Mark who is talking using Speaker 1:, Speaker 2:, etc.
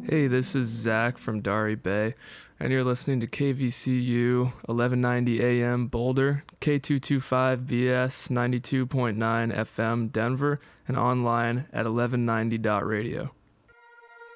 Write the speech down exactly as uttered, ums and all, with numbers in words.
Speaker 1: Hey, this is Zach from Dari Bay, and you're listening to K V C U eleven ninety A M Boulder, K two twenty-five B S ninety-two point nine F M Denver, and online at eleven ninety dot radio.